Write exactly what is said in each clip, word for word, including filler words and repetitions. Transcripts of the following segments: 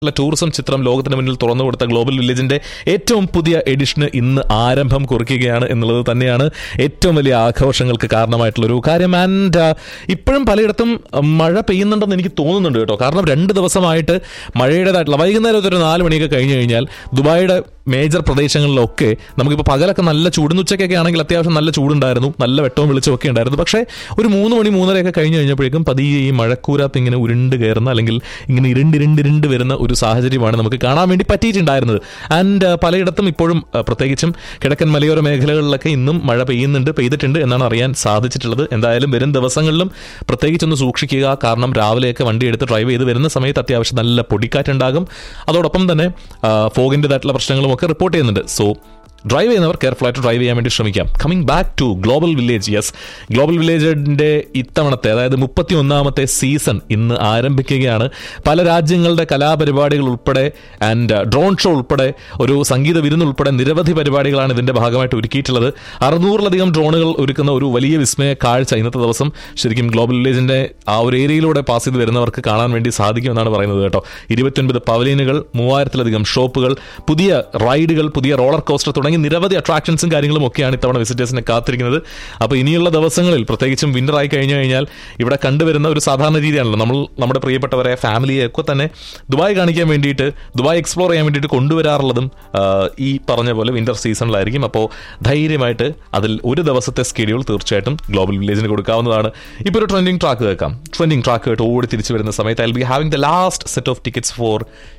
Tourism ചിത്രം ലോകത്തിന് മുന്നിൽ തുറന്നു കൊടുത്ത ഗ്ലോബൽ വില്ലേജിന്റെ ഏറ്റവും പുതിയ എഡിഷന് ഇന്ന് ആരംഭം കുറിക്കുകയാണ് എന്നുള്ളത് തന്നെയാണ് ഏറ്റവും വലിയ ആഘോഷങ്ങൾക്ക് കാരണമായിട്ടുള്ളൊരു കാര്യം. ആൻഡ് ഇപ്പോഴും പലയിടത്തും മഴ പെയ്യുന്നുണ്ടെന്ന് എനിക്ക് തോന്നുന്നുണ്ട് കേട്ടോ. കാരണം രണ്ട് ദിവസമായിട്ട് മഴയുടേതായിട്ടുള്ള വൈകുന്നേരം ഒരു നാല് മണിയൊക്കെ കഴിഞ്ഞു കഴിഞ്ഞാൽ ദുബായിയുടെ മേജർ പ്രദേശങ്ങളിലൊക്കെ നമുക്കിപ്പോൾ പകലൊക്കെ നല്ല ചൂട്, ഉച്ചയ്ക്കൊക്കെ ആണെങ്കിൽ അത്യാവശ്യം നല്ല ചൂടുണ്ടായിരുന്നു, നല്ല വെട്ടവും വെളിച്ചമൊക്കെ ഉണ്ടായിരുന്നു. പക്ഷേ ഒരു മൂന്ന് മണി മൂന്നരയൊക്കെ കഴിഞ്ഞ് കഴിഞ്ഞപ്പോഴേക്കും പതിയെ ഈ മഴക്കൂരാത്ത് ഇങ്ങനെ ഉരുണ്ട് കയറുന്ന അല്ലെങ്കിൽ ഇങ്ങനെ ഇരുണ്ടിരുണ്ടിരുണ്ട് വരുന്ന ഒരു സാഹചര്യമാണ് നമുക്ക് കാണാൻ വേണ്ടി പറ്റിയിട്ടുണ്ടായിരുന്നത്. ആൻഡ് പലയിടത്തും ഇപ്പോഴും പ്രത്യേകിച്ചും കിഴക്കൻ മലയോര മേഖലകളിലൊക്കെ ഇന്നും മഴ പെയ്യുന്നുണ്ട്, പെയ്തിട്ടുണ്ട് എന്നാണ് അറിയാൻ സാധിച്ചിട്ടുള്ളത്. എന്തായാലും വരും ദിവസങ്ങളിലും പ്രത്യേകിച്ചൊന്ന് സൂക്ഷിക്കുക. കാരണം രാവിലെയൊക്കെ വണ്ടി എടുത്ത് ഡ്രൈവ് ചെയ്ത് വരുന്ന സമയത്ത് അത്യാവശ്യം നല്ല പൊടിക്കാറ്റുണ്ടാകും. അതോടൊപ്പം തന്നെ ഫോഗിൻ്റെതായിട്ടുള്ള പ്രശ്നങ്ങളും ഒക്കെ റിപ്പോർട്ട് ചെയ്യുന്നുണ്ട്. സോ ഡ്രൈവ് ചെയ്യുന്നവർ കെയർഫുൾ ആയിട്ട് ഡ്രൈവ് ചെയ്യാൻ വേണ്ടി ശ്രമിക്കാം. Coming back to global village. Yes, global വില്ലേജിന്റെ ഇത്തവണത്തെ അതായത് മുപ്പത്തി ഒന്നാമത്തെ സീസൺ ഇന്ന് ആരംഭിക്കുകയാണ്. പല രാജ്യങ്ങളുടെ കലാപരിപാടികൾ ഉൾപ്പെടെ ആൻഡ് ഡ്രോൺ ഷോ ഉൾപ്പെടെ ഒരു സംഗീത വിരുന്ന് ഉൾപ്പെടെ നിരവധി പരിപാടികളാണ് ഇതിന്റെ ഭാഗമായിട്ട് ഒരുക്കിയിട്ടുള്ളത്. അറുന്നൂറിലധികം ഡ്രോണുകൾ ഒരുക്കുന്ന ഒരു വലിയ വിസ്മയ കാഴ്ച ഇന്നത്തെ ദിവസം ശരിക്കും ഗ്ലോബൽ വില്ലേജിന്റെ ആ ഒരു ഏരിയയിലൂടെ പാസ് ചെയ്ത് വരുന്നവർക്ക് കാണാൻ വേണ്ടി സാധിക്കുമെന്നാണ് പറയുന്നത് കേട്ടോ. ഇരുപത്തിയൊൻപത് പവലിയനുകൾ, മൂവായിരത്തിലധികം ഷോപ്പുകൾ, പുതിയ റൈഡുകൾ, പുതിയ റോളർ കോസ്റ്റർ തുടങ്ങി നിരവധി അട്രാക്ഷൻസും കാര്യങ്ങളും ഒക്കെയാണ് ഇത്തവണ വിസിറ്റേഴ്സിനെ കാത്തിരിക്കുന്നത്. അപ്പോൾ ഇനിയുള്ള ദിവസങ്ങളിൽ പ്രത്യേകിച്ചും വിന്റർ ആയി കഴിഞ്ഞു കഴിഞ്ഞാൽ ഇവിടെ കണ്ടുവരുന്ന ഒരു സാധാരണ രീതിയാണല്ലോ, നമ്മൾ നമ്മുടെ പ്രിയപ്പെട്ടവരെ ഫാമിലിയെ ഒക്കെ തന്നെ ദുബായ് കാണിക്കാൻ വേണ്ടിയിട്ട്, ദുബായ് എക്സ്പ്ലോർ ചെയ്യാൻ വേണ്ടിയിട്ട് കൊണ്ടുവരാറുള്ളതും ഈ പറഞ്ഞ പോലെ വിന്റർ സീസണിലായിരിക്കും. അപ്പോൾ ധൈര്യമായിട്ട് അതിൽ ഒരു ദിവസത്തെ സ്കെഡ്യൂൾ തീർച്ചയായിട്ടും ഗ്ലോബൽ വില്ലേജിന് കൊടുക്കാവുന്നതാണ്. ഇപ്പോൾ ഒരു ട്രെൻഡിങ് ട്രാക്ക് കേൾക്കാം. ട്രെൻഡിങ് ട്രാക്ക് കേട്ട് ഓടി തിരിച്ചു വരുന്ന സമയത്ത് I will be having the last set of tickets four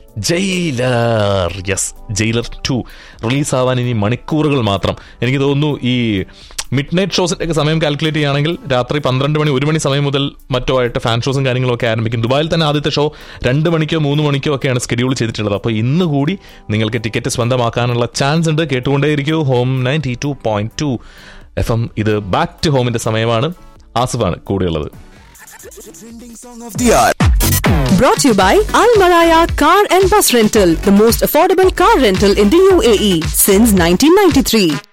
jailer. Yes, jailer to release ആവാൻ ഇനി മണിക്കൂറുകൾ മാത്രം. എനിക്ക് തോന്നുന്നു ഈ മിഡ് നൈറ്റ് ഷോസിൻ്റെ ഒക്കെ സമയം കാൽക്കുലേറ്റ് ചെയ്യുകയാണെങ്കിൽ രാത്രി പന്ത്രണ്ട് മണി ഒരു മണി സമയം മുതൽ മറ്റോ ആയിട്ട് ഫാൻ ഷോസും കാര്യങ്ങളൊക്കെ ആരംഭിക്കും. ദുബായിൽ തന്നെ ആദ്യത്തെ ഷോ രണ്ട് മണിക്കോ മൂന്ന് മണിക്കോ ഒക്കെയാണ് സ്കെഡ്യൂൾ ചെയ്തിട്ടുള്ളത്. അപ്പോൾ ഇന്ന് കൂടി നിങ്ങൾക്ക് ടിക്കറ്റ് സ്വന്തമാക്കാനുള്ള ചാൻസ് ഉണ്ട്. കേട്ടുകൊണ്ടേയിരിക്കൂ home ninety two point two F M. ഇത് ബാക്ക് ടു ഹോമിന്റെ സമയമാണ്. ആസിഫാണ് കൂടെയുള്ളത്. Brought to you by Al Maraya Car and Bus Rental, the most affordable car rental in the U A E since nineteen ninety-three.